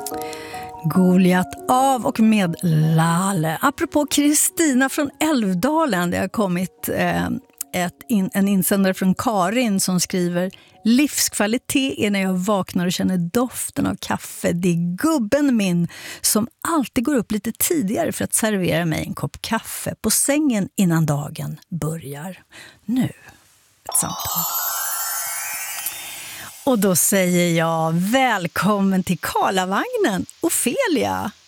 Goliat av och med Lale. Apropå Kristina från Älvdalen, det har kommit en insändare från Karin som skriver: livskvalitet är när jag vaknar och känner doften av kaffe. Det är gubben min som alltid går upp lite tidigare för att servera mig en kopp kaffe på sängen innan dagen börjar. Nu ett samtal. Och då säger jag välkommen till Karlavagnen, Ofelia.